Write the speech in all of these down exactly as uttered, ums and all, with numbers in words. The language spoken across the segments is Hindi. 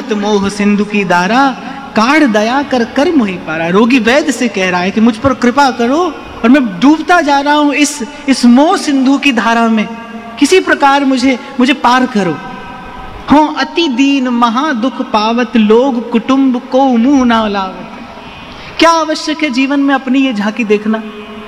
अमित मोह सिंधु की धारा, काढ़ दया कर कर मोहि पारा। रोगी वैद्य से कह रहा है कि मुझ पर कृपा करो और मैं डूबता जा रहा हूं इस इस मोह सिंधु की धारा में, किसी प्रकार मुझे मुझे पार करो। हो अति दीन महा दुख पावत, लोग कुटुंब को मुंह ना लावत। क्या आवश्यक है जीवन में अपनी ये झांकी देखना?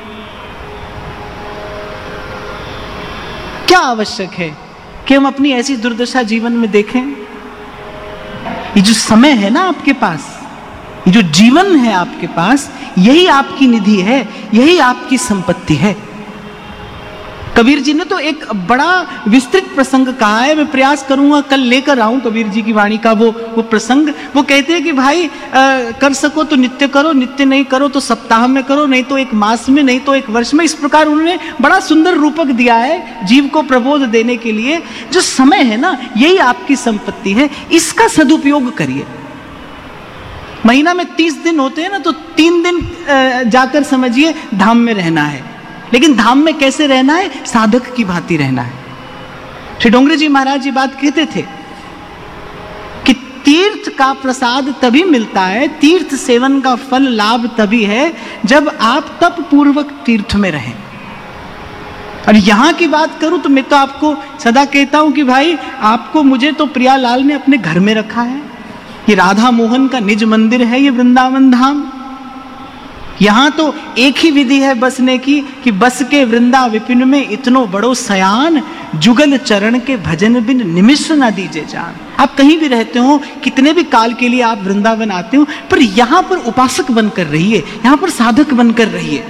क्या आवश्यक है कि हम अपनी ऐसी दुर्दशा जीवन में देखें? ये जो समय है ना आपके पास, ये जो जीवन है आपके पास, यही आपकी निधि है, यही आपकी संपत्ति है। कबीर जी ने तो एक बड़ा विस्तृत प्रसंग कहा है, मैं प्रयास करूंगा कल लेकर आऊं कबीर जी की वाणी का वो वो प्रसंग। वो कहते हैं कि भाई आ, कर सको तो नित्य करो, नित्य नहीं करो तो सप्ताह में करो, नहीं तो एक मास में, नहीं तो एक वर्ष में। इस प्रकार उन्होंने बड़ा सुंदर रूपक दिया है जीव को प्रबोध देने के लिए। जो समय है ना, यही आपकी संपत्ति है, इसका सदुपयोग करिए। महीना में तीस दिन होते हैं ना, तो तीन दिन जाकर समझिए धाम में रहना है। लेकिन धाम में कैसे रहना है? साधक की भांति रहना है। श्री डोंगरे जी महाराज जी बात कहते थे कि तीर्थ का प्रसाद तभी मिलता है, तीर्थ सेवन का फल लाभ तभी है जब आप तप पूर्वक तीर्थ में रहें। और यहां की बात करूं तो मैं तो आपको सदा कहता हूं कि भाई आपको, मुझे तो प्रियालाल ने अपने घर में रखा है। ये राधा मोहन का निज मंदिर है, ये वृंदावन धाम। यहां तो एक ही विधि है बसने की कि बस के वृंदा विपिन में इतनो बड़ो सयान, जुगल चरण के भजन बिन निमिष न दीजे जान। आप कहीं भी रहते हो, कितने भी काल के लिए आप वृंदावन आते हो, पर यहां पर उपासक बनकर रहिए, यहां पर साधक बनकर रहिए।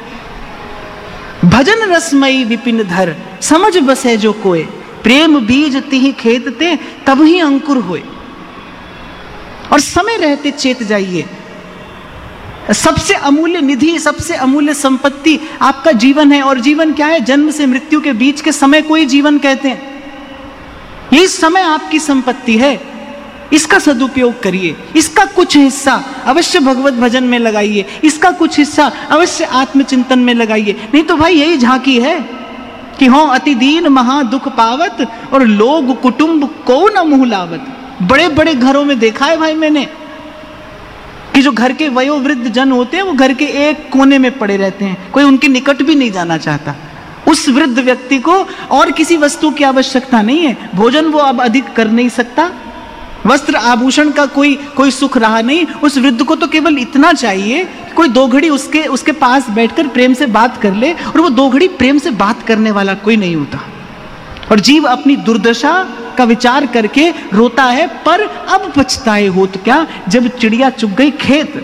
भजन रसमयी विपिन धर, समझ बसे जो कोय, प्रेम बीज तिहि खेतते तब ही अंकुर होए। और समय रहते चेत जाइए, सबसे अमूल्य निधि, सबसे अमूल्य संपत्ति आपका जीवन है। और जीवन क्या है? जन्म से मृत्यु के बीच के समय को ही जीवन कहते हैं। यही समय आपकी संपत्ति है, इसका सदुपयोग करिए। इसका कुछ हिस्सा अवश्य भगवत भजन में लगाइए, इसका कुछ हिस्सा अवश्य आत्मचिंतन में लगाइए। नहीं तो भाई यही झांकी है कि हो अति दीन महा दुख पावत, और लोग कुटुंब को न मुंह लावत। बड़े बड़े घरों में देखा है भाई मैंने कि जो घर के वयोवृद्ध जन होते हैं वो घर के एक कोने में पड़े रहते हैं, कोई उनके निकट भी नहीं जाना चाहता। उस वृद्ध व्यक्ति को और किसी वस्तु की आवश्यकता नहीं है, भोजन वो अब अधिक कर नहीं सकता, वस्त्र आभूषण का कोई कोई सुख रहा नहीं। उस वृद्ध को तो केवल इतना चाहिए कि कोई दो घड़ी उसके उसके पास बैठकर प्रेम से बात कर ले, और वो दो घड़ी प्रेम से बात करने वाला कोई नहीं होता। और जीव अपनी दुर्दशा का विचार करके रोता है, पर अब पछताए हो तो क्या, जब चिड़िया चुग गई खेत,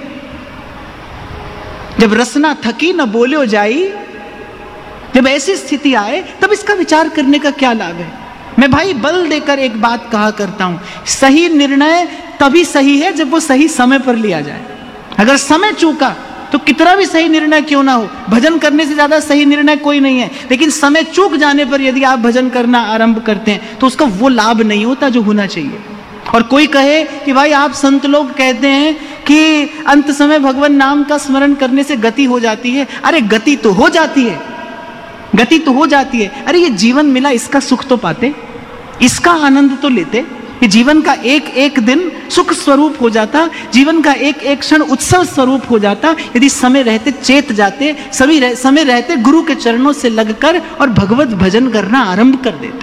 जब रसना थकी न बोलो जाई, जब ऐसी स्थिति आए तब इसका विचार करने का क्या लाभ है। मैं भाई बल देकर एक बात कहा करता हूं, सही निर्णय तभी सही है जब वो सही समय पर लिया जाए। अगर समय चूका तो कितना भी सही निर्णय क्यों ना हो, भजन करने से ज्यादा सही निर्णय कोई नहीं है। लेकिन समय चूक जाने पर यदि आप भजन करना आरंभ करते हैं तो उसका वो लाभ नहीं होता जो होना चाहिए। और कोई कहे कि भाई आप संत लोग कहते हैं कि अंत समय भगवान नाम का स्मरण करने से गति हो जाती है। अरे गति तो हो जाती है, गति तो हो जाती है। अरे ये जीवन मिला, इसका सुख तो पाते, इसका आनंद तो लेते। ये जीवन का एक एक दिन सुख स्वरूप हो जाता, जीवन का एक एक क्षण उत्सव स्वरूप हो जाता यदि समय रहते चेत जाते, सभी रह, समय रहते गुरु के चरणों से लगकर और भगवत भजन करना आरंभ कर देते।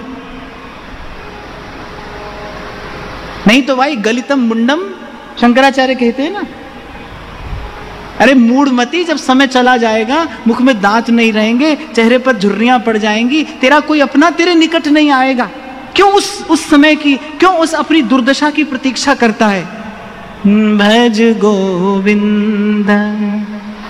नहीं तो भाई गलितम मुंडम, शंकराचार्य कहते हैं ना, अरे मूढ़मती, जब समय चला जाएगा, मुख में दांत नहीं रहेंगे, चेहरे पर झुर्रियां पड़ जाएंगी, तेरा कोई अपना तेरे निकट नहीं आएगा। क्यों उस उस समय की, क्यों उस अपनी दुर्दशा की प्रतीक्षा करता है? भज गोविंद